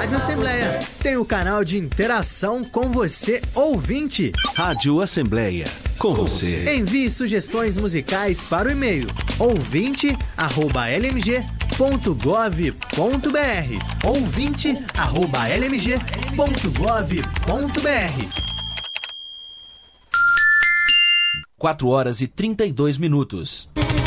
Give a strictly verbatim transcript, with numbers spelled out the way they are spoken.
Rádio Assembleia tem o canal de interação com você, ouvinte. Rádio Assembleia, com você. Envie sugestões musicais para o e-mail ouvinte arroba l m g ponto gov ponto b r ouvinte arroba l m g ponto gov ponto b r. quatro horas e trinta e dois minutos.